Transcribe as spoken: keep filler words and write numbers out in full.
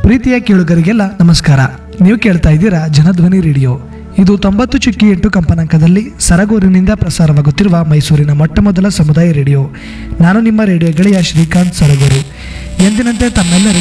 ಪ್ರೀತಿಯ ಕೇಳುಗರಿಗೆಲ್ಲ ನಮಸ್ಕಾರ. ನೀವು ಕೇಳ್ತಾ ಇದ್ದೀರಾ ಜನಧ್ವನಿ ರೇಡಿಯೋ. ಇದು ತೊಂಬತ್ತು ಚುಕ್ಕಿ ಎಂಟು ಕಂಪನಾಂಕದಲ್ಲಿ ಸರಗೂರಿನಿಂದ ಪ್ರಸಾರವಾಗುತ್ತಿರುವ ಮೈಸೂರಿನ ಮೊಟ್ಟ ಮೊದಲ ಸಮುದಾಯ ರೇಡಿಯೋ. ನಾನು ನಿಮ್ಮ ರೇಡಿಯೋ ಗೆಳೆಯ ಶ್ರೀಕಾಂತ್ ಸರಗೂರು. ಎಂದಿನಂತೆ ತಮ್ಮೆಲ್ಲರಿಗೂ